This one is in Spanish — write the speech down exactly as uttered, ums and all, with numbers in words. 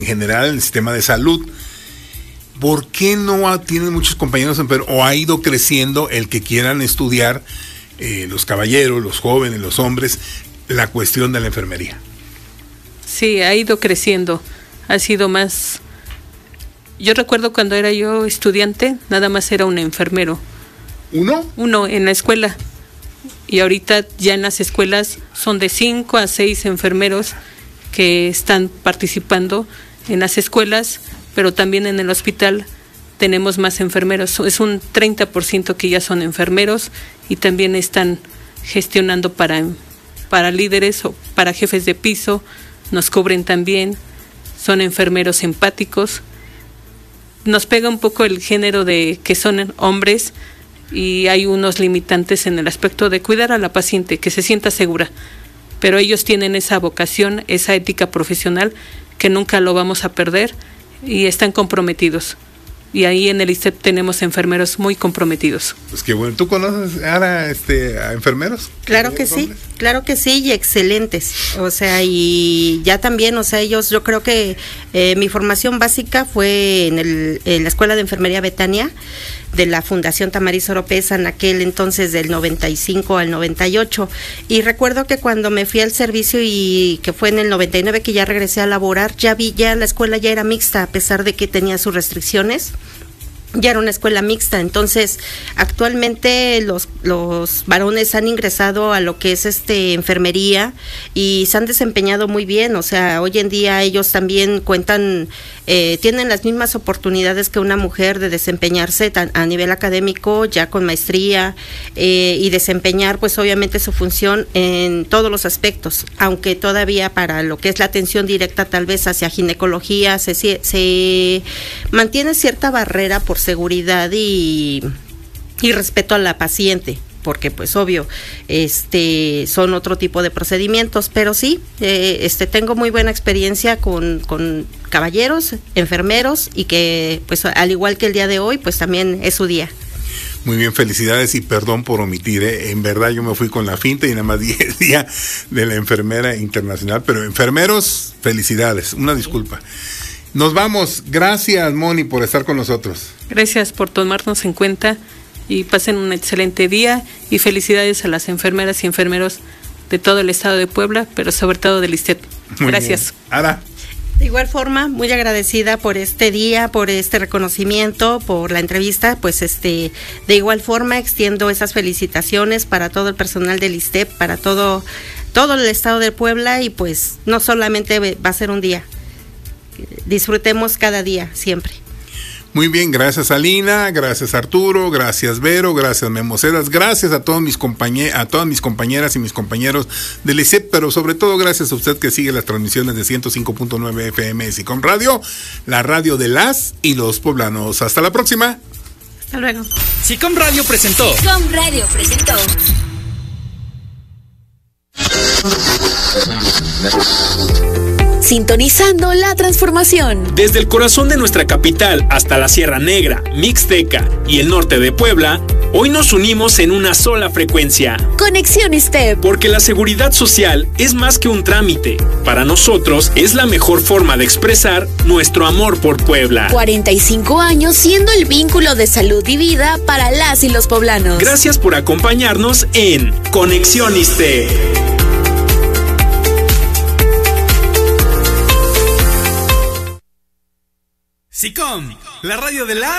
en general en el sistema de salud. ¿Por qué no tienen muchos compañeros enfermos o ha ido creciendo el que quieran estudiar eh, los caballeros, los jóvenes, los hombres, la cuestión de la enfermería? Sí, ha ido creciendo, ha sido más. Yo recuerdo cuando era yo estudiante, nada más era un enfermero. ¿Uno? Uno en la escuela. Y ahorita ya en las escuelas son de cinco a seis enfermeros que están participando en las escuelas, pero también en el hospital tenemos más enfermeros. Es un treinta por ciento que ya son enfermeros y también están gestionando para, para líderes o para jefes de piso. Nos cubren también, son enfermeros empáticos. Nos pega un poco el género de que son hombres y hay unos limitantes en el aspecto de cuidar a la paciente, que se sienta segura. Pero ellos tienen esa vocación, esa ética profesional que nunca lo vamos a perder y están comprometidos. Y ahí en el I S S S T E P tenemos enfermeros muy comprometidos. Pues qué bueno. ¿Tú conoces ahora este, a enfermeros? Claro que sí, claro que sí, y excelentes. O sea, y ya también, o sea, ellos, yo creo que eh, mi formación básica fue en, el, en la Escuela de Enfermería Betania, de la Fundación Tamariz Oropesa, en aquel entonces del noventa y cinco al noventa y ocho. Y recuerdo que cuando me fui al servicio y que fue en el noventa y nueve que ya regresé a laborar, ya vi, ya la escuela ya era mixta, a pesar de que tenía sus restricciones. Ya era una escuela mixta, entonces actualmente los los varones han ingresado a lo que es este enfermería y se han desempeñado muy bien. O sea, hoy en día ellos también cuentan, eh, tienen las mismas oportunidades que una mujer de desempeñarse tan, a nivel académico, ya con maestría, eh, y desempeñar pues obviamente su función en todos los aspectos, aunque todavía para lo que es la atención directa tal vez hacia ginecología se, se mantiene cierta barrera por seguridad y, y respeto a la paciente, porque pues obvio este son otro tipo de procedimientos, pero sí, eh, este tengo muy buena experiencia con, con caballeros, enfermeros, y que pues al igual que el día de hoy, pues también es su día. Muy bien, felicidades y perdón por omitir, ¿eh? En verdad yo me fui con la finta y nada más dije el día de la enfermera internacional, pero enfermeros, felicidades, una disculpa. Nos vamos. Gracias, Moni, por estar con nosotros. Gracias por tomarnos en cuenta y pasen un excelente día y felicidades a las enfermeras y enfermeros de todo el estado de Puebla, pero sobre todo del I S S S T E P. Gracias. Ara. De igual forma, muy agradecida por este día, por este reconocimiento, por la entrevista. Pues este, de igual forma extiendo esas felicitaciones para todo el personal del I S S S T E P, para todo, todo el estado de Puebla, y pues no solamente va a ser un día. Disfrutemos cada día, siempre. Muy bien, gracias Alina, gracias Arturo, gracias Vero, gracias Memocedas, gracias a todos mis compañeros, a todas mis compañeras y mis compañeros del I S S S T E P, pero sobre todo gracias a usted que sigue las transmisiones de ciento cinco punto nueve F M de SICOM Radio, la radio de las y los poblanos. Hasta la próxima. Hasta luego. SICOM Radio presentó. SICOM Radio presentó. Sintonizando la transformación. Desde el corazón de nuestra capital hasta la Sierra Negra, Mixteca y el norte de Puebla, hoy nos unimos en una sola frecuencia. Conexión I S S S T E P. Porque la seguridad social es más que un trámite. Para nosotros es la mejor forma de expresar nuestro amor por Puebla. cuarenta y cinco años siendo el vínculo de salud y vida para las y los poblanos. Gracias por acompañarnos en Conexión I S S S T E P. SICOM, la radio de las